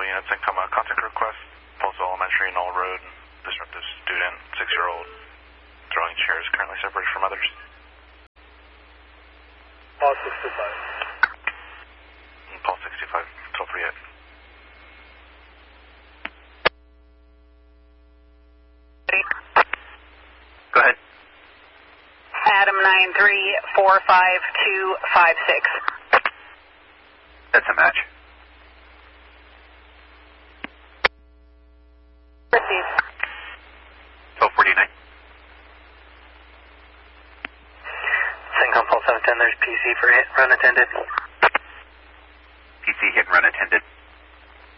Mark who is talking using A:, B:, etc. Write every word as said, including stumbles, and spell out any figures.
A: Alpha units income a contact request. Postal Elementary, Knoll Road. Disruptive student, six-year-old, throwing chairs, currently separated from others.
B: Paul sixty-five.
A: And Paul sixty-five, twelve for yet.
C: Go ahead.
D: Adam nine three four five two five six.
C: That's a match.
D: Proceed.
C: twelve forty-nine.
B: Syncom Paul seven ten, there's P C for hit, run attended.
C: P C hit and run attended.